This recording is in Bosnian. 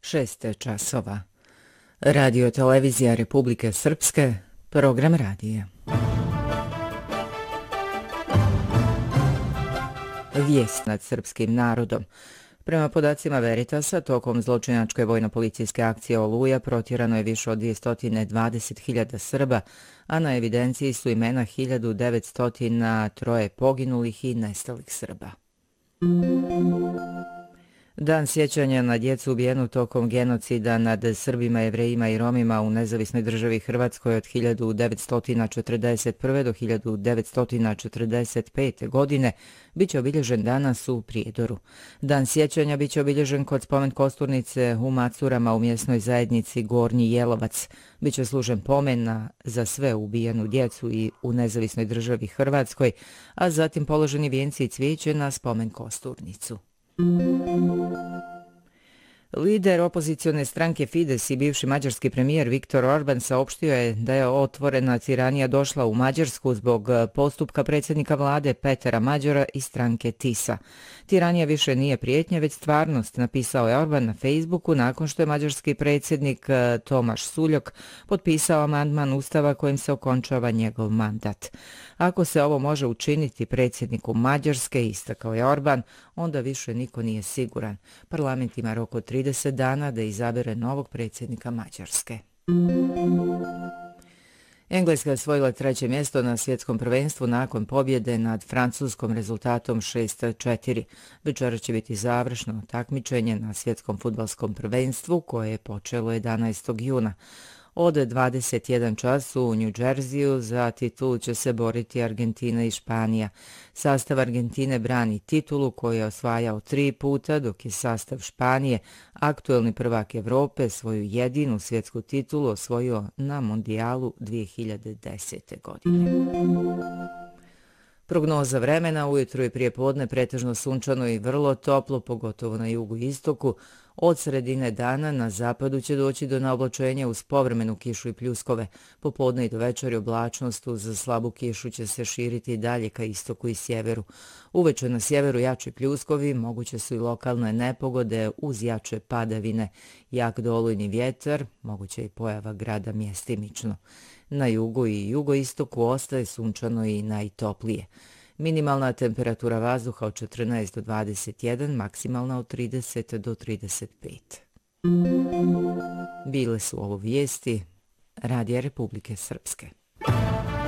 6 časova. Radio televizija Republike Srpske, program radija. Vijest nad srpskim narodom. Prema podacima Veritasa, tokom zločinačke vojno-policijske akcije Oluja protjerano je više od 220.000 Srba, a na evidenciji su imena 1903 poginulih i nestalih Srba. Dan sjećanja na djecu ubijenu tokom genocida nad Srbima, Jevrejima i Romima u nezavisnoj državi Hrvatskoj od 1941. do 1945. godine biće obilježen danas u Prijedoru. Dan sjećanja biće obilježen kod spomen kosturnice u Macurama u mjesnoj zajednici Gornji Jelovac. Biće služen pomen za sve ubijenu djecu i u nezavisnoj državi Hrvatskoj, a zatim položeni vijenci i cvijeće na spomen kosturnicu. Lider opozicione stranke Fides i bivši mađarski premijer Viktor Orban saopštio je da je otvorena tiranija došla u Mađarsku zbog postupka predsjednika vlade Petera Mađara i stranke TISA. Tiranija više nije prijetnja, već stvarnost, napisao je Orban na Facebooku nakon što je mađarski predsjednik Tomaš Suljok potpisao amandman Ustava kojim se okončava njegov mandat. Ako se ovo može učiniti predsjedniku Mađarske, istakao je Orban, onda više niko nije siguran. Parlament ima rok od 30 dana da izabere novog predsjednika Mađarske. Engleska je osvojila 3. mjesto na svjetskom prvenstvu nakon pobjede nad Francuskom rezultatom 6-4. Večera će biti završno takmičenje na svjetskom fudbalskom prvenstvu koje je počelo 11. juna. Od 21 času u New Jerseyu za titulu će se boriti Argentina i Španija. Sastav Argentine brani titulu koju je osvajao 3 puta, dok je sastav Španije, aktuelni prvak Evrope, svoju jedinu svjetsku titulu osvojio na Mondijalu 2010. godine. Prognoza vremena: ujutro i prije podne pretežno sunčano i vrlo toplo, pogotovo na jugu i istoku. Od sredine dana na zapadu će doći do naoblačenja uz povremenu kišu i pljuskove. Popodne i do večeri oblačnost uz slabu kišu će se širiti dalje ka istoku i sjeveru. Uveče na sjeveru jači pljuskovi, moguće su i lokalne nepogode uz jače padavine. Jak dolujni vjetar, moguće i pojava grada mjestimično. Na jugu i jugoistoku ostaje sunčano i najtoplije. Minimalna temperatura vazduha od 14 do 21, maksimalna od 30 do 35. Bile su ovo vijesti Radija Republike Srpske.